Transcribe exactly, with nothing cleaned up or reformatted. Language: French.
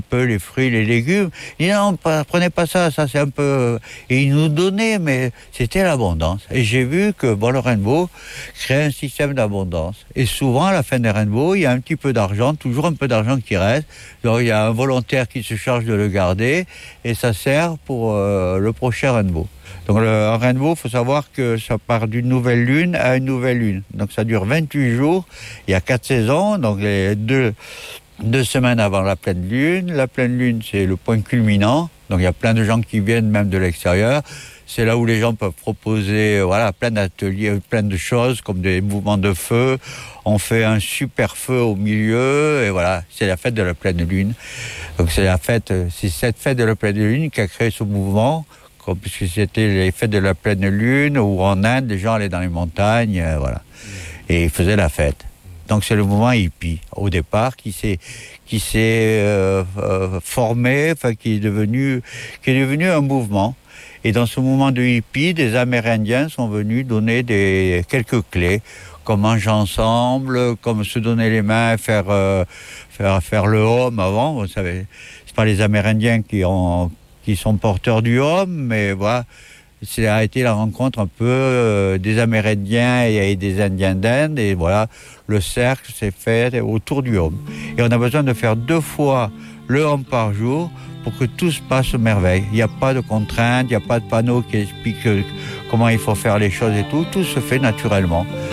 peu les fruits, les légumes. Il dit non, pas, prenez pas ça, ça c'est un peu... Et il nous donnait, mais c'était l'abondance. Et j'ai vu que bon, le Rainbow crée un système d'abondance. Et souvent, à la fin des Rainbow, il y a un petit peu d'argent, toujours un peu d'argent qui reste. Donc il y a un volontaire qui se charge de le garder et ça sert pour euh, le prochain Rainbow. Donc le un Rainbow, il faut savoir que ça part d'une nouvelle lune à une nouvelle lune. Donc ça dure vingt-huit jours, il y a quatre saisons, donc les deux, deux semaines avant la pleine lune. La pleine lune, c'est le point culminant, donc il y a plein de gens qui viennent même de l'extérieur. C'est là où les gens peuvent proposer voilà, plein d'ateliers, plein de choses, comme des mouvements de feu. On fait un super feu au milieu, et voilà, c'est la fête de la pleine lune. Donc c'est la fête, c'est cette fête de la pleine lune qui a créé ce mouvement, puisque c'était les fêtes de la pleine lune, où en Inde, les gens allaient dans les montagnes, euh, voilà, et ils faisaient la fête. Donc c'est le mouvement hippie, au départ, qui s'est, qui s'est euh, euh, formé, enfin qui est devenu, qui est devenu un mouvement. Et dans ce mouvement de hippie, des Amérindiens sont venus donner des, quelques clés, comme manger ensemble, comme se donner les mains, faire, euh, faire, faire le homme avant. Vous savez, c'est pas les Amérindiens qui ont qui sont porteurs du homme, mais voilà, ça a été la rencontre un peu euh, des Amérindiens et des Indiens d'Inde, et voilà, le cercle s'est fait autour du homme. Et on a besoin de faire deux fois le homme par jour pour que tout se passe merveille. Il n'y a pas de contraintes, il n'y a pas de panneau qui explique comment il faut faire les choses et tout, tout se fait naturellement.